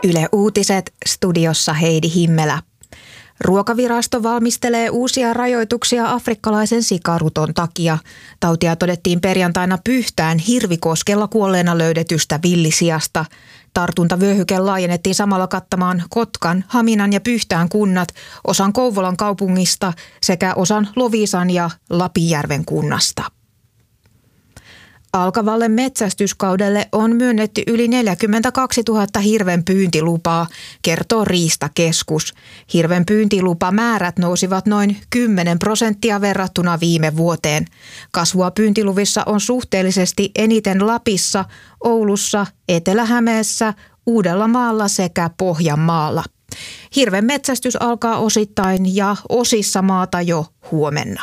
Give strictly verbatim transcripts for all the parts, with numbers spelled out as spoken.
Yle Uutiset, studiossa Heidi Himmelä. Ruokavirasto valmistelee uusia rajoituksia afrikkalaisen sikaruton takia. Tautia todettiin perjantaina Pyhtään Hirvikoskella kuolleena löydetystä villisiasta. Tartuntavyöhyke laajennettiin samalla kattamaan Kotkan, Haminan ja Pyhtään kunnat, osan Kouvolan kaupungista sekä osan Loviisan ja Lapinjärven kunnasta. Alkavalle metsästyskaudelle on myönnetty yli neljäkymmentäkaksituhatta hirven pyyntilupaa, kertoo Riistakeskus. Hirven pyyntilupamäärät nousivat noin kymmenen prosenttia verrattuna viime vuoteen. Kasvua pyyntiluvissa on suhteellisesti eniten Lapissa, Oulussa, Etelä-Hämeessä, Uudellamaalla sekä Pohjanmaalla. Hirven metsästys alkaa osittain ja osissa maata jo huomenna.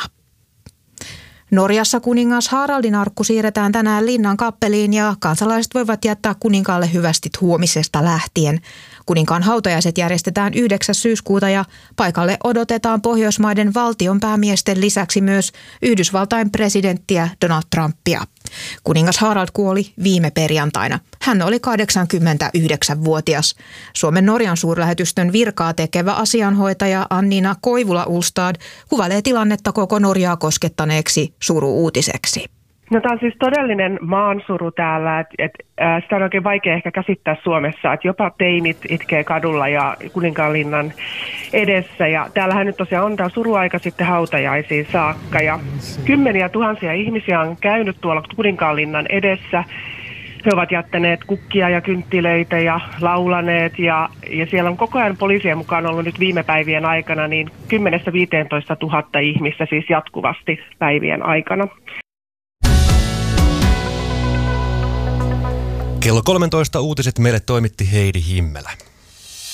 Norjassa kuningas Haraldin arkku siirretään tänään Linnan kappeliin ja kansalaiset voivat jättää kuninkaalle hyvästit huomisesta lähtien. Kuninkaan hautajaiset järjestetään yhdeksäs syyskuuta ja paikalle odotetaan Pohjoismaiden valtionpäämiesten lisäksi myös Yhdysvaltain presidenttiä Donald Trumpia. Kuningas Harald kuoli viime perjantaina. Hän oli kahdeksankymmentäyhdeksänvuotias. Suomen Norjan suurlähetystön virkaa tekevä asianhoitaja Annina Koivula-Ulstad kuvailee tilannetta koko Norjaa koskettaneeksi suru-uutiseksi. No, tämä on siis todellinen maansuru täällä, että et, äh, sitä on oikein vaikea ehkä käsittää Suomessa, että jopa teinit itkee kadulla ja Kuninkaanlinnan edessä. Ja täällähän nyt tosiaan on tämä suruaika sitten hautajaisiin saakka ja kymmeniä tuhansia ihmisiä on käynyt tuolla Kuninkaanlinnan edessä. He ovat jättäneet kukkia ja kynttilöitä ja laulaneet ja, ja siellä on koko ajan poliisien mukaan ollut nyt viime päivien aikana niin kymmenestä viiteentoista tuhatta ihmistä siis jatkuvasti päivien aikana. Kello kolmetoista uutiset meille toimitti Heidi Himmelä.